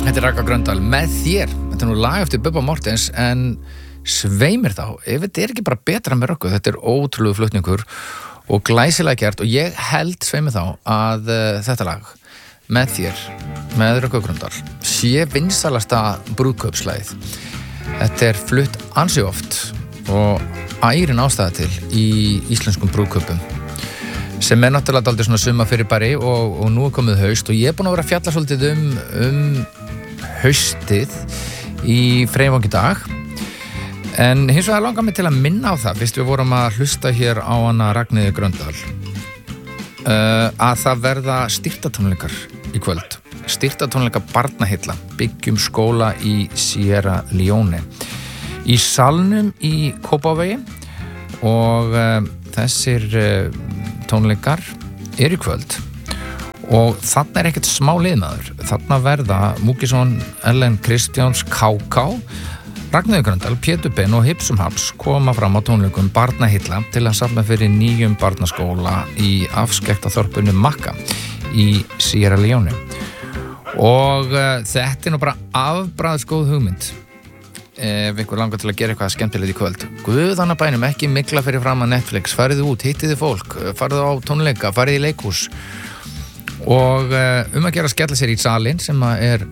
Þetta er Ragga Gröndal með þér. Þetta nú lag eftir Bubba Mortens en sveimir þá, ef þetta ekki bara betra með Röggu, þetta ótrúlegur flutningur og glæsilega gert og ég held sveimir þá að þetta lag með þér, með Röggu Gröndal sé vinsalasta brúðkaupslagið. Þetta flutt ansi oft og ærin ástæða til í íslenskum brúðkaupum sem náttúrulega dálítið svona sumafyrirbæri og nú komið haust og ég búin að vera að fjalla svolítið um haustið í Freyvangi dag en hins vegar langar mig til að minna á það fyrst við vorum að hlusta hér á hana Ragnheiði Gröndal að það verða styrtatónleikar í kvöld styrtatónleika barnaheilla byggjum skóla í Sierra Leone í salnum í Kópavogi og þessir tónleikar í kvöld og þarna ekkert smá liðmaður þarna verða Múkisson, Ellen Kristjáns, K.K. Ragnheiður Gröndal, Pétur Ben og Hipsum Haps koma fram á tónleikum barnaheilla til að safna fyrir nýjum barnaskóla í afskekktaþorpinu Makka í Sierra Leone og þetta nú bara afbragðsgóð hugmynd ef einhver langar til að gera eitthvað skemmtilegt í kvöld Guðanna bænum, ekki mikla fyrir fram að Netflix farið út, hittið fólk, farið á tónleika farið í leikhús og að gera skella sér í salinn sem er